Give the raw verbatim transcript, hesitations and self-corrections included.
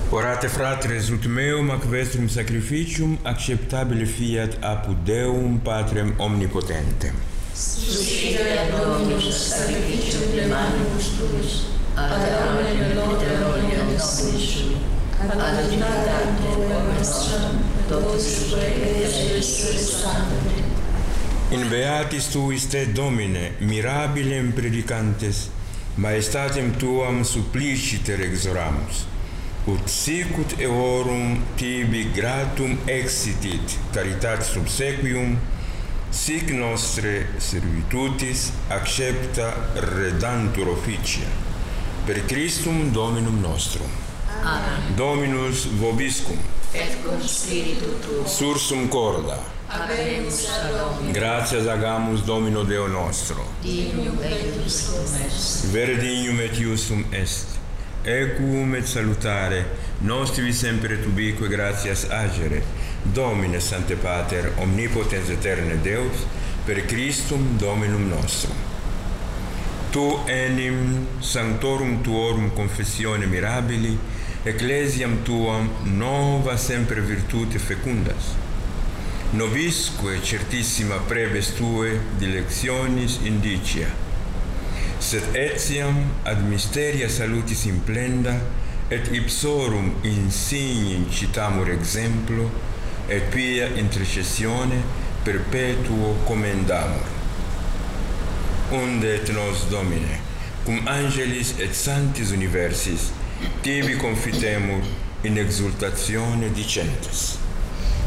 Orate fratres ut meum ac vestrum sacrificium acceptabile fiat apud Deum Patrem omnipotentem. Suscita Dominus sacrificium de manibus tuis, ad autem gloria nostri, ad unitate nostra, totus et resurrectante. In beatis tuis te, Domine, mirabilem predicantes, maestatem tuam suppliciter exoramus, ut sicut eorum tibi gratum exitit caritatis obsequium, sic nostre servitutis accepta redantur officia. Per Christum Dominum nostrum. Amen. Dominus vobiscum. Et cum spiritu tuo. Sursum corda. Habemus ad Domino. Gratias agamus Domino Deo nostro. Dignum et justum est. Vere dignum et justum est. Equum et salutare, nostri sempre et ubique gratias agere, Domine Sancte Pater, omnipotens eterne Deus, per Christum Dominum nostrum. Tu enim sanctorum tuorum confessione mirabili, ecclesiam tuam nova sempre virtute fecundas. Nobisque certissima prebes tue dilectionis indicia, sed etiam ad mysteria salutis implenda, et ipsorum insigni citamur exemplo, et pia intercessione perpetuo commendamur. Unde et nos, Domine, cum angelis et sanctis universis, tibi confitemur in exultatione dicentes.